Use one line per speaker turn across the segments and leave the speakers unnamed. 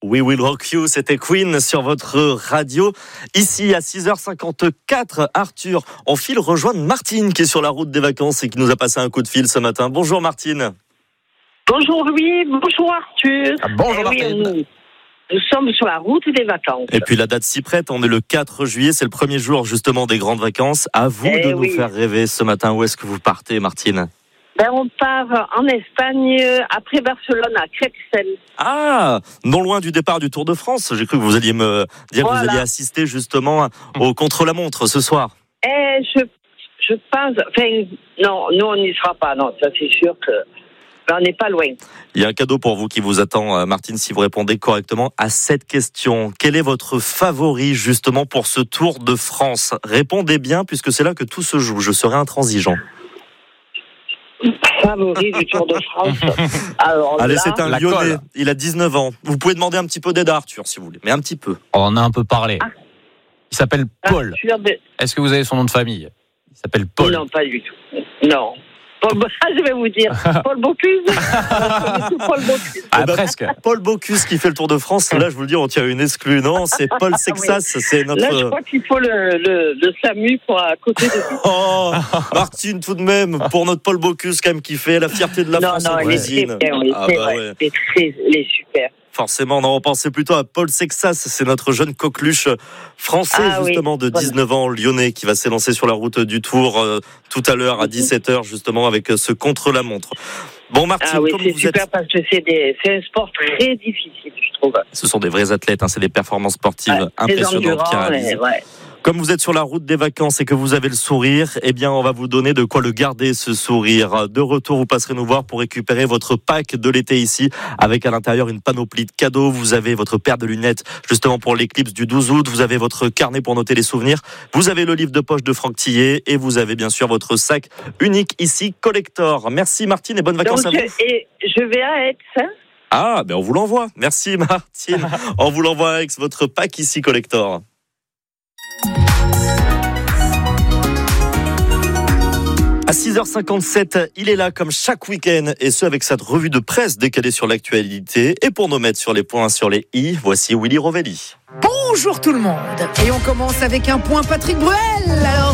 We Will Rock You, c'était Queen sur votre radio. Ici, à 6h54, Arthur, on file rejoindre Martine qui est sur la route des vacances et qui nous a passé un coup de fil ce matin. Bonjour Martine.
Bonjour Louis, bonjour Arthur.
Bonjour Martine.
Oui, nous sommes sur la route des vacances.
Et puis la date s'y prête, on est le 4 juillet, c'est le premier jour justement des grandes vacances. À vous de nous faire rêver ce matin. Où est-ce que vous partez Martine ?
On part en Espagne, après Barcelone, à Crépsel.
Ah, non loin du départ du Tour de France. J'ai cru que vous alliez me dire que vous alliez assister justement au contre-la-montre ce soir.
Je pense... Enfin, non, nous on n'y sera pas, non, ça c'est sûr que... on n'est pas loin.
Il y a un cadeau pour vous qui vous attend, Martine, si vous répondez correctement à cette question. Quel est votre favori justement pour ce Tour de France ? Répondez bien puisque c'est là que tout se joue. Je serai intransigeant.
Favori du Tour de France. Alors,
allez, c'est un Lyonnais. Il a 19 ans. Vous pouvez demander un petit peu d'aide à Arthur, si vous voulez. Mais un petit peu.
On en a un peu parlé. Il s'appelle Paul.
Arthur
Est-ce que vous avez son nom de famille ? Il s'appelle Paul.
Non, pas du tout. Non. Je vais vous dire. Paul Bocuse. Paul Bocuse.
Ah, presque.
Paul Bocuse qui fait le Tour de France. Là, je vous le dis, on tient une exclue. Non, c'est Paul Sexas.
Oui.
C'est notre...
Là, je crois qu'il faut le SAMU pour à côté de lui.
Oh, Martine, tout de même, pour notre Paul Bocuse, quand même, qui fait la fierté de la France en cuisine.
Il est super.
Forcément, non, on pensait plutôt à Paul Sexas, c'est notre jeune coqueluche français, justement, de 19 ans, lyonnais, qui va s'élancer sur la route du Tour tout à l'heure, à 17h, justement, avec ce contre-la-montre. Bon, Martine, comme
c'est
vous
super
êtes...
parce que c'est un sport très difficile, je trouve.
Ce sont des vrais athlètes, c'est des performances sportives impressionnantes qui réalisent. Comme vous êtes sur la route des vacances et que vous avez le sourire, eh bien, on va vous donner de quoi le garder, ce sourire. De retour, vous passerez nous voir pour récupérer votre pack de l'été ici, avec à l'intérieur une panoplie de cadeaux. Vous avez votre paire de lunettes, justement, pour l'éclipse du 12 août. Vous avez votre carnet pour noter les souvenirs. Vous avez le livre de poche de Franck Tillet. Et vous avez, bien sûr, votre sac unique ici, collector. Merci, Martine, et bonnes vacances à vous.
Et je vais à Aix,
Ah, ben, on vous l'envoie. Merci, Martine. On vous l'envoie avec votre pack ici, collector. À 6h57, il est là comme chaque week-end, et ce avec cette revue de presse décalée sur l'actualité. Et pour nous mettre sur les points sur les i, voici Willy Rovelli.
Bonjour tout le monde. Et on commence avec un point Patrick Bruel. Alors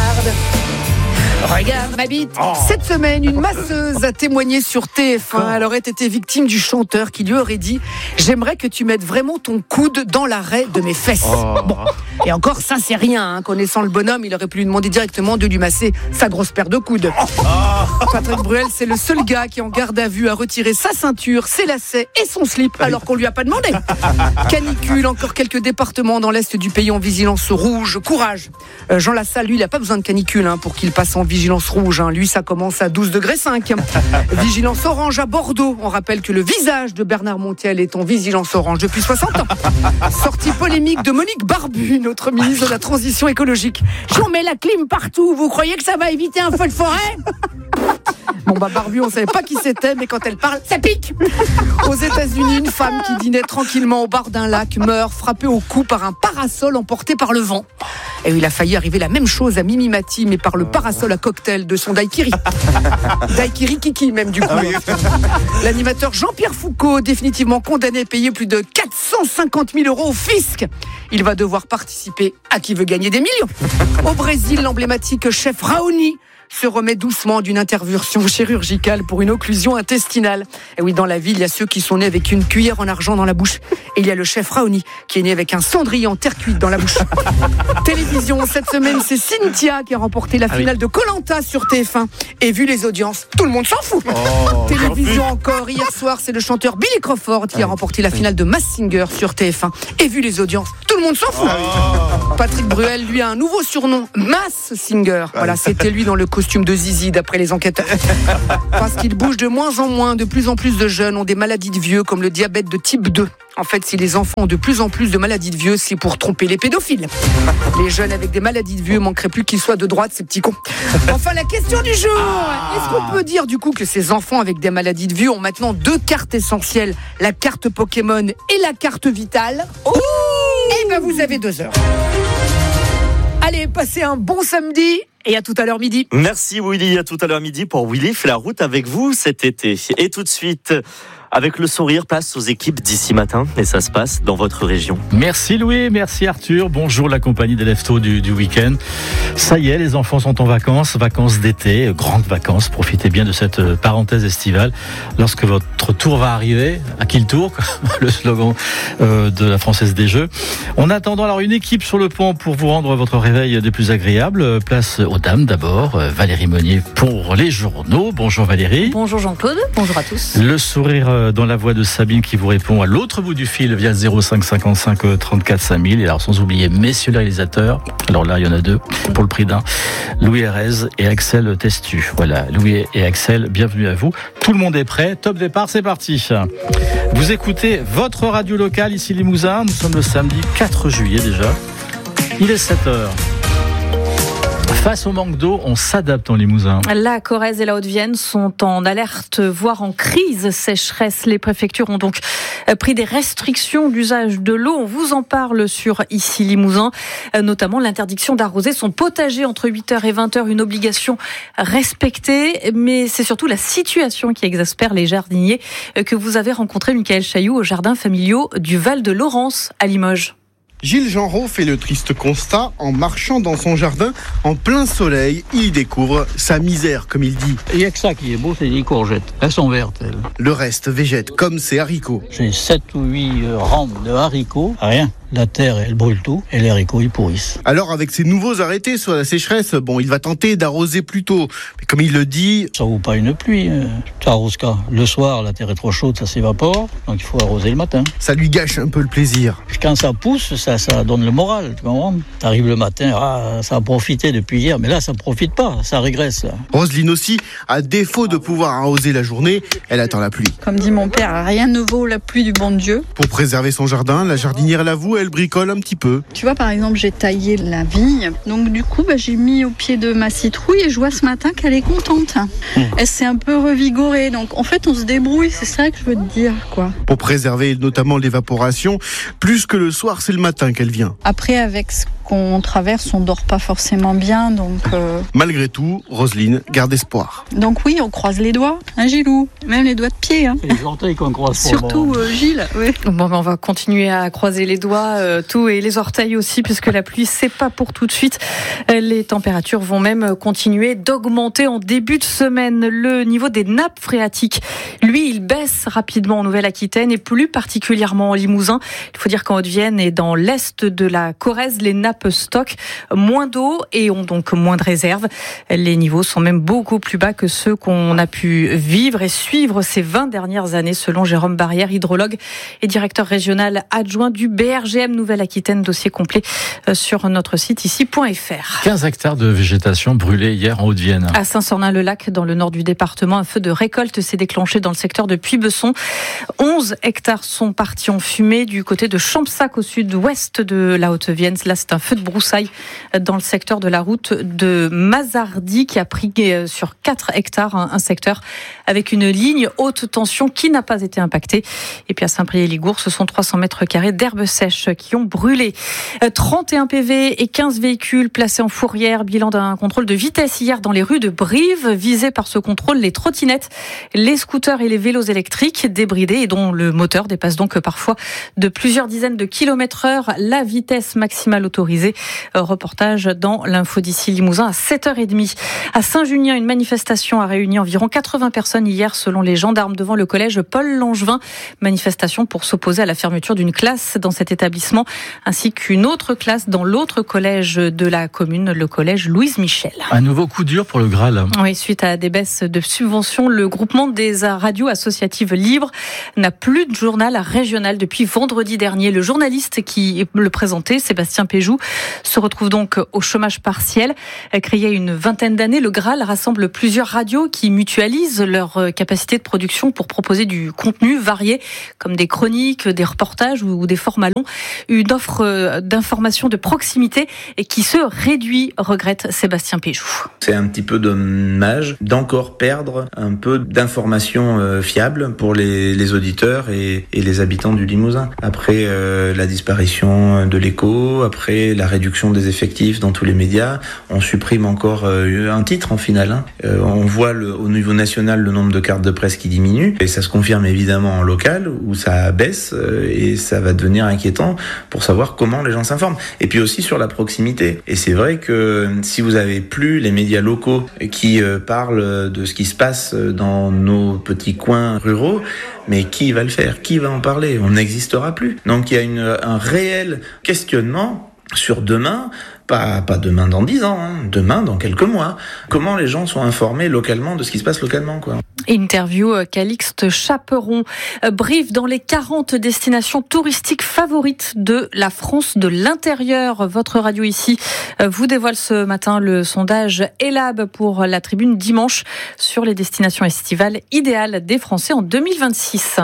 regarde ma bite. Cette semaine, une masseuse a témoigné sur TF1. Elle aurait été victime du chanteur qui lui aurait dit « J'aimerais que tu mettes vraiment ton coude dans l'arrêt de mes fesses. » Bon. Et encore, ça c'est rien. Connaissant le bonhomme, il aurait pu lui demander directement de lui masser sa grosse paire de coudes. Patrick Bruel, c'est le seul gars qui en garde à vue a retiré sa ceinture, ses lacets et son slip alors qu'on lui a pas demandé. Canicule, encore quelques départements dans l'est du pays en vigilance rouge. Courage. Jean Lassalle, lui, il a pas besoin de canicule pour qu'il passe en vigilance rouge. Lui, ça commence à 12,5 degrés. Vigilance orange à Bordeaux. On rappelle que le visage de Bernard Montiel est en vigilance orange depuis 60 ans. Sortie polémique de Monique Barbu, notre ministre de la Transition écologique. On met la clim partout. Vous croyez que ça va éviter un feu de forêt ? Barbu, on savait pas qui c'était, mais quand elle parle, ça pique. Aux États-Unis, une femme qui dînait tranquillement au bord d'un lac meurt frappée au cou par un parasol emporté par le vent. Et il a failli arriver la même chose à Mimi Mati, mais par le parasol à cocktail de son daiquiri. Daiquiri Kiki, même, du coup. L'animateur Jean-Pierre Foucault, définitivement condamné à payer plus de 450 000 € au fisc. Il va devoir participer à Qui veut gagner des millions. Au Brésil, l'emblématique chef Raoni se remet doucement d'une intervention chirurgicale pour une occlusion intestinale. Et oui, dans la ville, il y a ceux qui sont nés avec une cuillère en argent dans la bouche. Et il y a le chef Raoni qui est né avec un cendrier en terre cuite dans la bouche. Télévision, cette semaine, c'est Cynthia qui a remporté la finale de Koh-Lanta sur TF1. Et vu les audiences, tout le monde s'en fout. Télévision encore, hier soir, c'est le chanteur Billy Crawford qui a remporté la finale de Masked Singer sur TF1. Et vu les audiences, tout le monde s'en fout. Patrick Bruel, lui, a un nouveau surnom, Masked Singer. Voilà, c'était lui dans le costume de Zizi, d'après les enquêteurs. Parce qu'il bouge de moins en moins, de plus en plus de jeunes ont des maladies de vieux, comme le diabète de type 2. En fait, si les enfants ont de plus en plus de maladies de vieux, c'est pour tromper les pédophiles. Les jeunes avec des maladies de vieux manqueraient plus qu'ils soient de droite, ces petits cons. Enfin, la question du jour. Est-ce qu'on peut dire du coup que ces enfants avec des maladies de vieux ont maintenant 2 cartes essentielles, la carte Pokémon et la carte Vitale? Eh ben, vous avez 2 heures. Allez, passez un bon samedi et à tout à l'heure midi.
Merci Willy, à tout à l'heure midi pour Willy fait la route avec vous cet été. Et tout de suite, Avec le sourire, place aux équipes d'ici matin et ça se passe dans votre région.
Merci Louis, merci Arthur. Bonjour la compagnie des leftos du week-end. Ça y est, les enfants sont en vacances d'été, grandes vacances. Profitez bien de cette parenthèse estivale. Lorsque votre tour va arriver, à qui le tour, le slogan de la Française des Jeux. En attendant alors une équipe sur le pont pour vous rendre votre réveil des plus agréables. Place aux dames d'abord. Valérie Meunier pour les journaux. Bonjour Valérie.
Bonjour Jean-Claude, bonjour à tous.
Le sourire dans la voix de Sabine qui vous répond à l'autre bout du fil via 05 55 34 5000. Et alors sans oublier messieurs les réalisateurs, alors là il y en a deux pour le prix d'un, Louis Herez et Axel Testu. Voilà, Louis et Axel, bienvenue à vous. Tout le monde est prêt, top départ, c'est parti. Vous écoutez votre radio locale ici Limousin, nous sommes le samedi 4 juillet déjà, il est 7h. Face au manque d'eau, on s'adapte en Limousin.
La Corrèze et la Haute-Vienne sont en alerte, voire en crise sécheresse. Les préfectures ont donc pris des restrictions d'usage de l'eau. On vous en parle sur Ici Limousin, notamment l'interdiction d'arroser son potager entre 8h et 20h, une obligation respectée. Mais c'est surtout la situation qui exaspère les jardiniers que vous avez rencontrés, Michael Chailloux, aux jardins familiaux du Val de Laurence à Limoges.
Gilles Genreau fait le triste constat en marchant dans son jardin en plein soleil. Il découvre sa misère, comme il dit.
Il n'y a que ça qui est beau, c'est les courgettes. Elles sont vertes, elles.
Le reste végète, comme ses haricots.
J'ai 7 ou 8 rampes de haricots. Rien. La terre, elle brûle tout et les haricots, ils pourrissent.
Alors, avec ses nouveaux arrêtés sur la sécheresse, il va tenter d'arroser plus tôt. Mais comme il le dit...
Ça vaut pas une pluie. Tu arroses quand ? Le soir, la terre est trop chaude, ça s'évapore. Donc, il faut arroser le matin.
Ça lui gâche un peu le plaisir.
Quand ça pousse, ça donne le moral, tu comprends ? T'arrives le matin, ça a profité depuis hier, mais là, ça profite pas, ça régresse. Là.
Roselyne aussi, à défaut de pouvoir arroser la journée, elle attend la pluie.
Comme dit mon père, rien ne vaut la pluie du bon Dieu.
Pour préserver son jardin, la jardinière l'avoue, elle bricole un petit peu.
Tu vois, par exemple, j'ai taillé la vigne, donc du coup, j'ai mis au pied de ma citrouille et je vois ce matin qu'elle est contente. Elle s'est un peu revigorée, donc en fait, on se débrouille, c'est ça que je veux te dire, quoi.
Pour préserver notamment l'évaporation, plus que le soir, c'est le matin qu'elle vient.
Après, avec ce qu'on traverse, on dort pas forcément bien, donc...
Malgré tout, Roselyne garde espoir.
Donc oui, on croise les doigts, hein Gilou ? Même les doigts de pied. Hein.
C'est les orteils qu'on croise.
Surtout Gilles, oui.
Bon, on va continuer à croiser les doigts, tout et les orteils aussi, puisque la pluie, c'est pas pour tout de suite. Les températures vont même continuer d'augmenter en début de semaine. Le niveau des nappes phréatiques, lui, il baisse rapidement en Nouvelle-Aquitaine et plus particulièrement en Limousin. Il faut dire qu'en Haute-Vienne et dans l'est de la Corrèze, les nappes stockent moins d'eau et ont donc moins de réserves. Les niveaux sont même beaucoup plus bas que ceux qu'on a pu vivre et suivre ces 20 dernières années, selon Jérôme Barrière, hydrologue et directeur régional adjoint du BRGM Nouvelle-Aquitaine. Dossier complet sur notre site ici.fr.
15 hectares de végétation brûlés hier en Haute-Vienne.
À Saint-Sornin-le-Lac, dans le nord du département, un feu de récolte s'est déclenché dans le secteur de Puy-Besson. 11 hectares sont partis en fumée du côté de Champsac, au sud-ouest de la Haute-Vienne. Là, c'est un feu de broussailles dans le secteur de la route de Mazardy qui a pris sur 4 hectares un secteur avec une ligne haute tension qui n'a pas été impactée. Et puis à Saint-Priest-Ligours, ce sont 300 mètres carrés d'herbes sèches qui ont brûlé. 31 PV et 15 véhicules placés en fourrière. Bilan d'un contrôle de vitesse hier dans les rues de Brive. Visés par ce contrôle, les trottinettes, les scooters et les vélos électriques débridés et dont le moteur dépasse donc parfois de plusieurs dizaines de km/h la vitesse maximale autorisée. Reportage dans l'info d'ici Limousin à 7h30. À Saint-Junien, une manifestation a réuni environ 80 personnes hier selon les gendarmes devant le collège Paul Langevin. Manifestation pour s'opposer à la fermeture d'une classe dans cet établissement ainsi qu'une autre classe dans l'autre collège de la commune, le collège Louise Michel.
Un nouveau coup dur pour le Graal.
Oui, suite à des baisses de subventions, le groupement des radios associatives libres n'a plus de journal régional depuis vendredi dernier. Le journaliste qui le présentait, Sébastien Péjou, se retrouve donc au chômage partiel. Créé il y a une vingtaine d'années, le Graal rassemble plusieurs radios qui mutualisent leur capacité de production pour proposer du contenu varié, comme des chroniques, des reportages ou des formats longs. Une offre d'information de proximité et qui se réduit, regrette Sébastien Péjou.
C'est un petit peu dommage d'encore perdre un peu d'informations fiables pour les auditeurs et les habitants du Limousin. Après la disparition de l'Écho, après la réduction des effectifs dans tous les médias. On supprime encore un titre en finale. On voit au niveau national le nombre de cartes de presse qui diminue et ça se confirme évidemment en local où ça baisse et ça va devenir inquiétant pour savoir comment les gens s'informent. Et puis aussi sur la proximité. Et c'est vrai que si vous avez plus les médias locaux qui parlent de ce qui se passe dans nos petits coins ruraux, mais qui va le faire ? Qui va en parler ? On n'existera plus. Donc il y a un réel questionnement sur demain, pas demain dans 10 ans, demain dans quelques mois. Comment les gens sont informés localement de ce qui se passe localement, quoi.
Interview Calixte Chaperon. Brief dans les 40 destinations touristiques favorites de la France de l'intérieur. Votre radio ici vous dévoile ce matin le sondage Elab pour la Tribune dimanche sur les destinations estivales idéales des Français en 2026.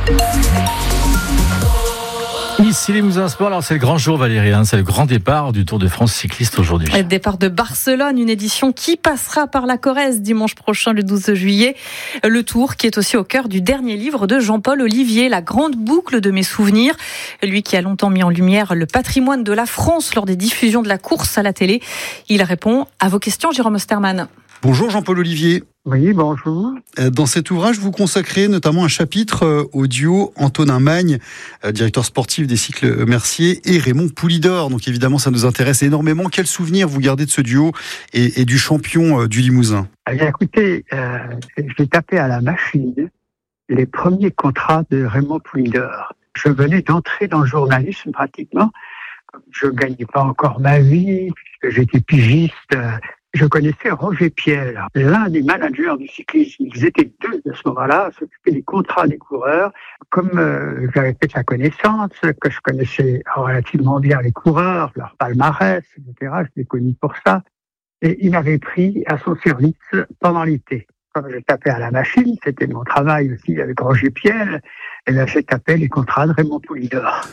Ici Limousin Sport, alors c'est le grand jour Valérie, c'est le grand départ du Tour de France cycliste aujourd'hui.
Le départ de Barcelone, une édition qui passera par la Corrèze dimanche prochain le 12 juillet. Le Tour qui est aussi au cœur du dernier livre de Jean-Paul Olivier, La grande boucle de mes souvenirs. Lui qui a longtemps mis en lumière le patrimoine de la France lors des diffusions de la course à la télé. Il répond à vos questions, Jérôme Osterman.
Bonjour Jean-Paul Olivier.
Oui, bonjour.
Dans cet ouvrage, vous consacrez notamment un chapitre au duo Antonin Magne, directeur sportif des Cycles Mercier, et Raymond Poulidor. Donc évidemment, ça nous intéresse énormément. Quel souvenir vous gardez de ce duo et du champion du Limousin ?
Écoutez, j'ai tapé à la machine les premiers contrats de Raymond Poulidor. Je venais d'entrer dans le journalisme pratiquement. Je ne gagnais pas encore ma vie, puisque j'étais pigiste. Je connaissais Roger Piel, l'un des managers du cyclisme. Ils étaient deux à ce moment-là, s'occupaient des contrats des coureurs. Comme j'avais fait sa connaissance, que je connaissais relativement bien les coureurs, leur palmarès, etc., je les connais pour ça. Et il m'avait pris à son service pendant l'été. Comme je tapais à la machine, c'était mon travail aussi avec Roger Piel, et là j'ai tapé les contrats de Raymond Poulidor.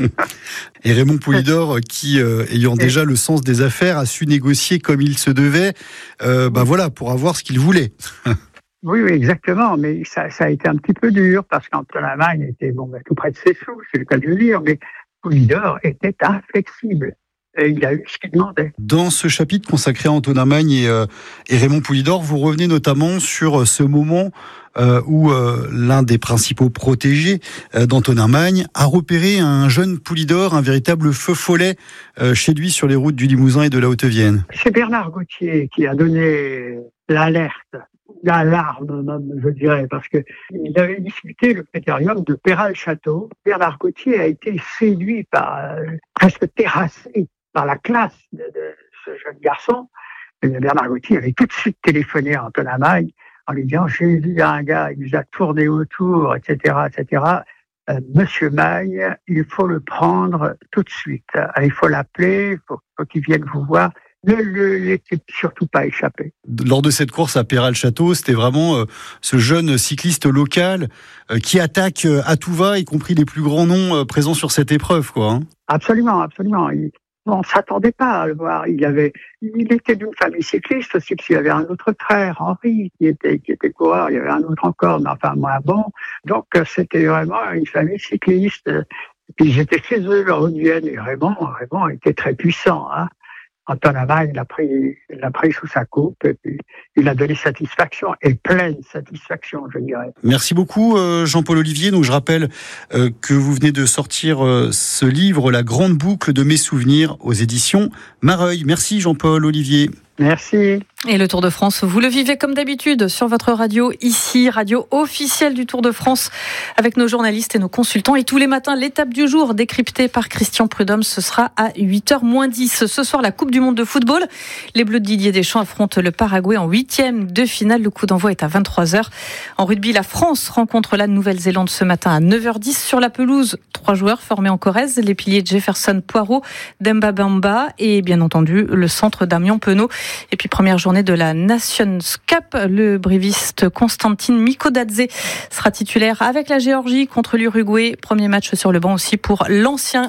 Et Raymond Poulidor, qui, ayant déjà le sens des affaires, a su négocier comme il se devait, voilà, pour avoir ce qu'il voulait.
Oui, exactement, mais ça a été un petit peu dur, parce qu'Antonin Magne était tout près de ses sous, c'est le cas de le dire, mais Poulidor était inflexible. Et il a eu ce qu'il demandait.
Dans ce chapitre consacré à Antonin Magne et Raymond Poulidor, vous revenez notamment sur ce moment où l'un des principaux protégés d'Antonin Magne a repéré un jeune Poulidor, un véritable feu follet chez lui sur les routes du Limousin et de la Haute-Vienne.
C'est Bernard Gauthier qui a donné l'alerte, l'alarme même, je dirais, parce que il avait discuté le critérium de Péral-Château. Bernard Gauthier a été séduit presque terrassé par la classe de ce jeune garçon. Et Bernard Gauthier avait tout de suite téléphoné à Antonin Magne en lui disant « J'ai vu un gars, il nous a tourné autour, etc. Monsieur Magne, il faut le prendre tout de suite. Il faut l'appeler, il faut qu'il vienne vous voir. Ne le laissez surtout pas échapper. »
Lors de cette course à Péral-Château, c'était vraiment ce jeune cycliste local qui attaque à tout va, y compris les plus grands noms présents sur cette épreuve, quoi.
Absolument. On ne s'attendait pas à le voir. Il était d'une famille cycliste aussi, parce qu'il y avait un autre frère, Henri, qui était coureur. Il y avait un autre encore, mais enfin moins bon. Donc c'était vraiment une famille cycliste. Et puis j'étais chez eux, la Haute-Vienne, et Raymond était très puissant. Antonin Magne l'a pris sous sa coupe et puis il a donné satisfaction, et pleine satisfaction, je dirais.
Merci beaucoup Jean-Paul Olivier. Donc je rappelle que vous venez de sortir ce livre, La grande boucle de mes souvenirs, aux éditions Mareuil. Merci Jean-Paul Olivier.
Merci.
Et le Tour de France, vous le vivez comme d'habitude sur votre radio, ici, radio officielle du Tour de France, avec nos journalistes et nos consultants. Et tous les matins, l'étape du jour décryptée par Christian Prudhomme, ce sera à 8h-10. Ce soir, la Coupe du Monde de football. Les Bleus de Didier Deschamps affrontent le Paraguay en 8e de finale. Le coup d'envoi est à 23h. En rugby, la France rencontre la Nouvelle-Zélande ce matin à 9h10 sur la pelouse. 3 joueurs formés en Corrèze, les piliers Jefferson Poirot, Demba Bamba et bien entendu le centre Damien Penaud. Et puis première journée de la Nations Cup, le briviste Constantin Mikodadze sera titulaire avec la Géorgie contre l'Uruguay. Premier match sur le banc aussi pour l'ancien